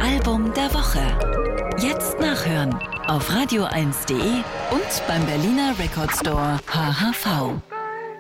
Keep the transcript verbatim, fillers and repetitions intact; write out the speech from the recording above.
Album der Woche. Jetzt nachhören auf radio eins punkt de und beim Berliner Record Store H H V.